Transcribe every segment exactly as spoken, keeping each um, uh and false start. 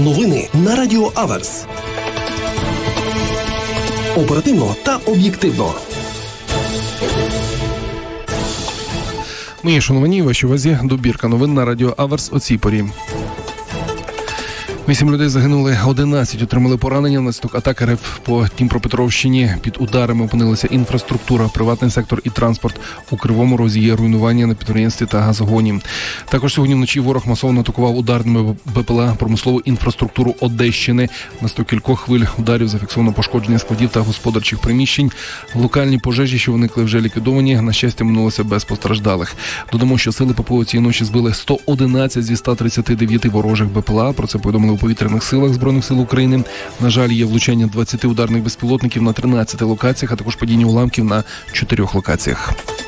Новини на Радіо Аверс. Оперативно та об'єктивно. Мої шановані, у вашій увазі добірка новин на Радіо Аверс о цій порі. Вісім людей загинули, одинадцять отримали поранення внаслідок атак РФ по Дніпропетровщині. Під ударами опинилася інфраструктура, приватний сектор і транспорт. У Кривому Розі є руйнування на підприємстві та газогоні. Також сьогодні вночі ворог масово атакував ударними БПЛА промислову інфраструктуру Одещини. Внаслідок кількох хвиль ударів зафіксовано пошкодження складів та господарчих приміщень. Локальні пожежі, що виникли, вже ліквідовані. На щастя, минулося без постраждалих. Додамо, що сили ППО цієї ночі збили сто одинадцять зі ста тридцяти дев'яти ворожих БПЛА. Про це повідомили у повітряних силах Збройних сил України. На жаль, є влучання двадцяти ударних безпілотників на тринадцяти локаціях, а також падіння уламків на чотирьох локаціях.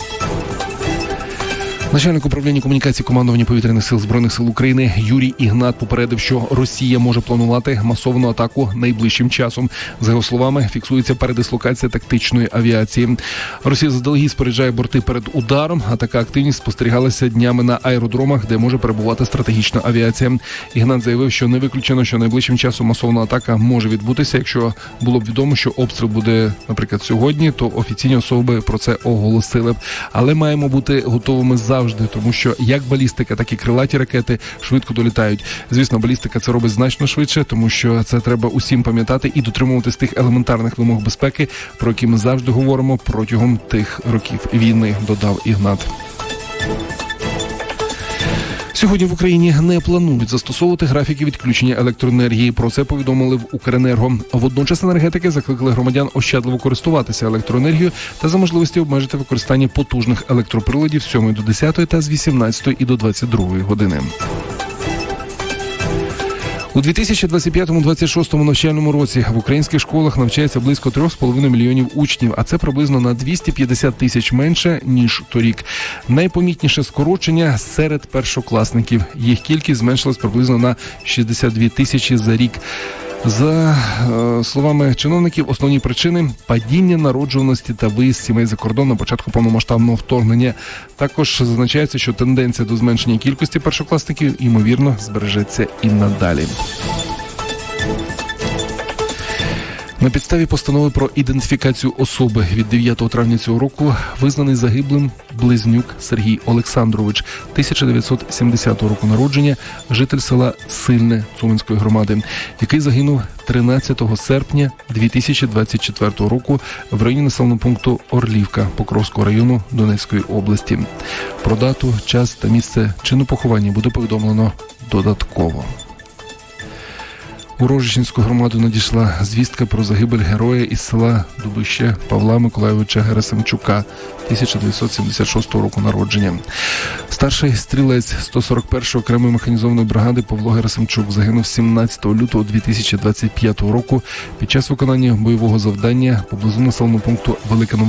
Начальник управління комунікації командування повітряних сил Збройних сил України Юрій Ігнат попередив, що Росія може планувати масовану атаку найближчим часом. За його словами, фіксується передислокація тактичної авіації. Росія заздалегідь споряджає борти перед ударом, а така активність спостерігалася днями на аеродромах, де може перебувати стратегічна авіація. Ігнат заявив, що не виключено, що найближчим часом масована атака може відбутися. Якщо було б відомо, що обстріл буде, наприклад, сьогодні, то офіційні особи про це оголосили б. Але маємо бути готовими завжди. Завжди, тому що як балістика, так і крилаті ракети швидко долітають. Звісно, балістика це робить значно швидше, тому що це треба усім пам'ятати і дотримуватись тих елементарних вимог безпеки, про які ми завжди говоримо протягом тих років війни, додав Ігнат. Сьогодні в Україні не планують застосовувати графіки відключення електроенергії. Про це повідомили в Укренерго. Водночас енергетики закликали громадян ощадливо користуватися електроенергією та за можливості обмежити використання потужних електроприладів з сьомої до десятої та з вісімнадцятої і до двадцять другої години. У дві тисячі двадцять п'ятому - двадцять шостому навчальному році в українських школах навчається близько три з половиною мільйонів учнів, а це приблизно на двісті п'ятдесят тисяч менше, ніж торік. Найпомітніше скорочення серед першокласників. Їх кількість зменшилась приблизно на шістдесят дві тисячі за рік. За е, словами чиновників, основні причини – падіння народжуваності та виїзд сімей за кордон на початку повномасштабного вторгнення. Також зазначається, що тенденція до зменшення кількості першокласників, ймовірно, збережеться і надалі. На підставі постанови про ідентифікацію особи від дев'ятого травня цього року визнаний загиблим Близнюк Сергій Олександрович, тисяча дев'ятсот сімдесятого року народження, житель села Сильне Цуманської громади, який загинув тринадцятого серпня дві тисячі двадцять четвертого року в районі населеного пункту Орлівка Покровського району Донецької області. Про дату, час та місце чину поховання буде повідомлено додатково. У Рожичівську громаду надійшла звістка про загибель героя із села Дубище Павла Миколайовича Герасимчука, тисяча дев'ятсот сімдесят шостого року народження. Старший стрілець сто сорок першої окремої механізованої бригади Павло Герасимчук загинув сімнадцятого лютого дві тисячі двадцять п'ятого року під час виконання бойового завдання поблизу населеного пункту Велика